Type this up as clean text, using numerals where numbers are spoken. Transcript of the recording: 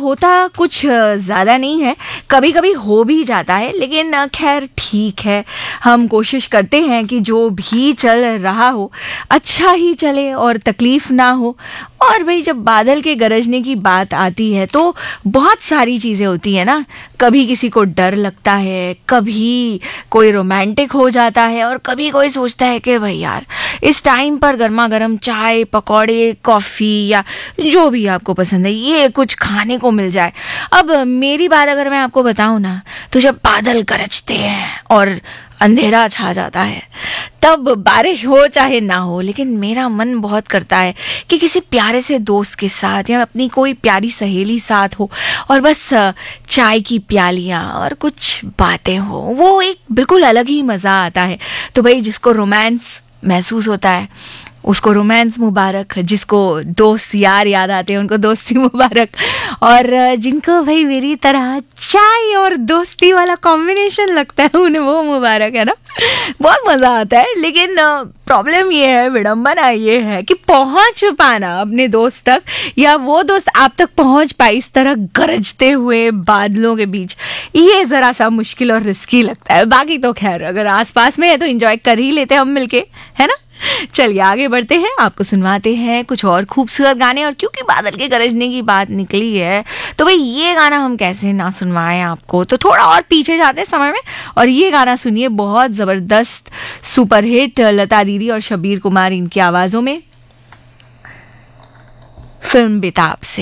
होता कुछ ज़्यादा नहीं है, कभी कभी हो भी जाता है, लेकिन खैर ठीक है। हम कोशिश करते हैं कि जो भी चल रहा हो अच्छा ही चले और तकलीफ ना हो। और भाई जब बादल के गरजने की बात आती है तो बहुत सारी चीज़ें होती हैं ना। कभी किसी को डर लगता है, कभी कोई रोमांटिक हो जाता है, और कभी कोई सोचता है कि भाई यार इस टाइम पर गर्मा गर्म चाय पकौड़े कॉफ़ी या जो भी आपको पसंद है ये कुछ खाने को मिल जाए। अब मेरी बात अगर मैं आपको बताऊं ना, तो जब बादल गरजते हैं और अंधेरा छा जाता है, तब बारिश हो चाहे ना हो, लेकिन मेरा मन बहुत करता है कि किसी प्यारे से दोस्त के साथ या अपनी कोई प्यारी सहेली साथ हो और बस चाय की प्यालियाँ और कुछ बातें हो, वो एक बिल्कुल अलग ही मज़ा आता है। तो भाई जिसको रोमांस महसूस होता है उसको रोमांस मुबारक, जिसको दोस्त यार याद आते हैं उनको दोस्ती मुबारक, और जिनको भाई मेरी तरह चाय और दोस्ती वाला कॉम्बिनेशन लगता है उन्हें वो मुबारक, है ना। बहुत मज़ा आता है, लेकिन प्रॉब्लम ये है, विडंबना ये है कि पहुंच पाना अपने दोस्त तक या वो दोस्त आप तक पहुंच पाए इस तरह गरजते हुए बादलों के बीच, ये ज़रा सा मुश्किल और रिस्की लगता है। बाकी तो खैर अगर आसपास में है तो एंजॉय कर ही लेते हैं हम मिलके, है ना। चलिए आगे बढ़ते हैं, आपको सुनवाते हैं कुछ और खूबसूरत गाने। और क्योंकि बादल के गरजने की बात निकली है तो भाई ये गाना हम कैसे ना सुनवाएं आपको। तो थोड़ा और पीछे जाते हैं समय में और ये गाना सुनिए, बहुत ज़बरदस्त सुपरहिट लता दीदी और शब्बीर कुमार इनकी आवाज़ों में, फिल्म बेताब से।